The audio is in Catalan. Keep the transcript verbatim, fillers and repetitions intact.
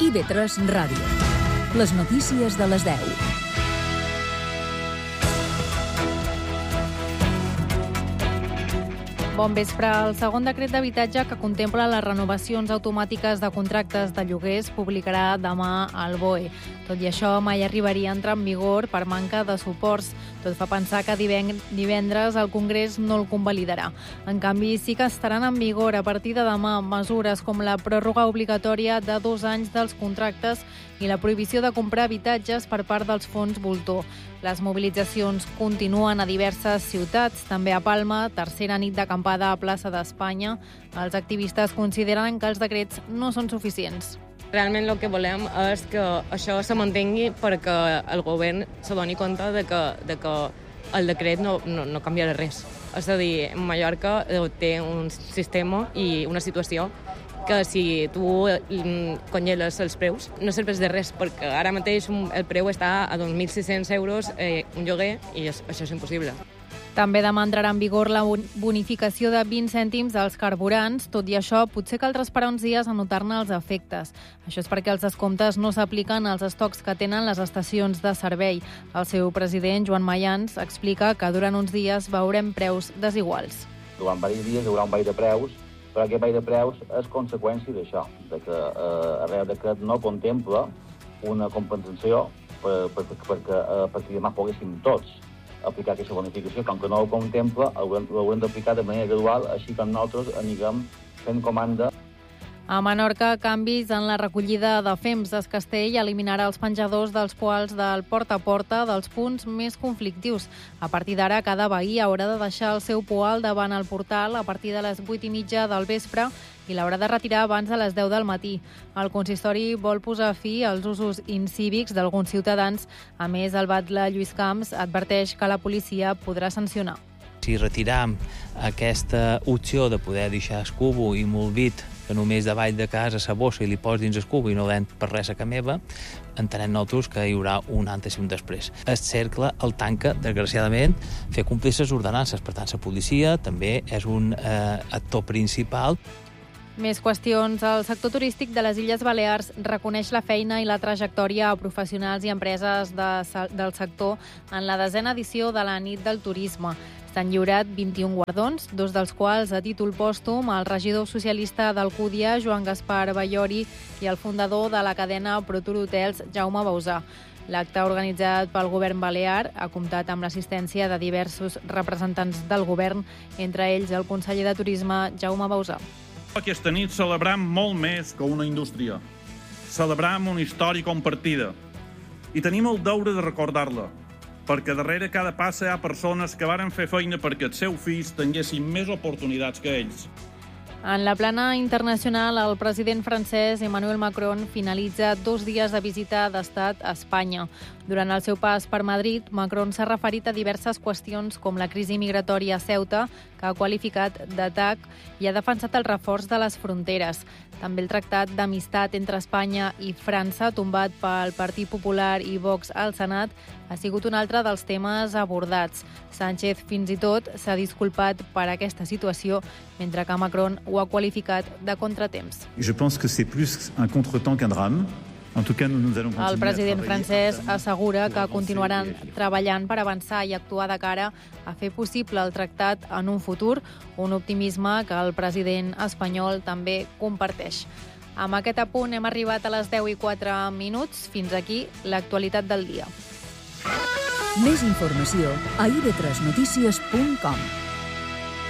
I V tres Ràdio. Les notícies de les deu. Bon vespre. El segon decret d'habitatge que contempla les renovacions automàtiques de contractes de lloguers publicarà demà al B O E. Tot i això, mai arribaria a entrar en vigor per manca de suports. Tot fa pensar que divendres el Congrés no el convalidarà. En canvi, sí que estaran en vigor a partir de demà mesures com la pròrroga obligatòria de dos anys dels contractes i la prohibició de comprar habitatges per part dels fons voltor. Les mobilitzacions continuen a diverses ciutats, també a Palma, tercera nit d'acampada a plaça d'Espanya. Els activistes consideren que els decrets no són suficients. Realment el que volem és que això se mantengui perquè el govern se doni compte de que, de que el decret no, no, no canviarà res. És a dir, Mallorca té un sistema i una situació que si tu congeles els preus no serveix de res, perquè ara mateix el preu està a dos mil sis-cents euros eh, un lloguer i això és impossible. També demà entrarà en vigor la bonificació de vint cèntims als carburants. Tot i això, potser caldrà esperar uns dies a notar-ne els efectes. Això és perquè els descomptes no s'apliquen als estocs que tenen les estacions de servei. El seu president, Joan Mayans, explica que durant uns dies veurem preus desiguals. Durant diversos dies hi haurà un ball de preus, però aquest ball de preus és conseqüència d'això, de que eh, el Reial Decret no contempla una compensació per, per, per, perquè, eh, perquè demà poguéssim tots aplicar aquesta bonificació. Com que no ho contempla, l'haurem d'aplicar de manera gradual, així que nosaltres anirem fent comanda. A Menorca, canvis en la recollida de fems. Es Castell eliminarà els penjadors dels poals del porta a porta dels punts més conflictius. A partir d'ara, cada veí haurà de deixar el seu poal davant el portal a partir de les vuit i mitja del vespre i l'haurà de retirar abans de les deu del matí. El consistori vol posar fi als usos incívics d'alguns ciutadans. A més, el batlle Lluís Camps adverteix que la policia podrà sancionar. Si retiram aquesta opció de poder deixar el cubo i molvit que només davall de casa la bossa i li pos dins el cubo i no l'hem per res a ca meva, entenem nosaltres que hi haurà un antes i un després. El cercle el tanca, desgraciadament, fer complir les ordenances. Per tant, la policia també és un eh, actor principal. Més qüestions. El sector turístic de les Illes Balears reconeix la feina i la trajectòria a professionals i empreses de, del sector en la desena edició de la Nit del Turisme. S'han lliurat vint-i-un guardons, dos dels quals a títol pòstum al regidor socialista d'Alcúdia, Joan Gaspar Ballori, i el fundador de la cadena ProTour Hotels, Jaume Bausà. L'acte organitzat pel govern balear ha comptat amb l'assistència de diversos representants del govern, entre ells el conseller de Turisme, Jaume Bausà. Aquesta nit celebrem molt més que una indústria. Celebrem una història compartida. I tenim el deure de recordar-la, perquè darrere cada passa hi ha persones que varen fer feina perquè els seus fills tinguessin més oportunitats que ells. En la plana internacional, el president francès Emmanuel Macron finalitza dos dies de visita d'estat a Espanya. Durant el seu pas per Madrid, Macron s'ha referit a diverses qüestions com la crisi migratòria a Ceuta, que ha qualificat d'atac, i ha defensat el reforç de les fronteres. També el tractat d'amistat entre Espanya i França, tombat pel Partit Popular i Vox al Senat, ha sigut un altre dels temes abordats. Sánchez fins i tot s'ha disculpat per aquesta situació, mentre que Macron ho ha qualificat de contratemps. Je pense que c'est plus un contretemps qu'un drame. En tout cas, nous allons continuer. El president francès assegura que continuaran treballant per avançar i actuar de cara a fer possible el tractat en un futur, un optimisme que el president espanyol també comparteix. Amb aquest apunt hem arribat a les deu i quatre minuts. Fins aquí l'actualitat del dia. Més informació a i ve tres notícies punt com.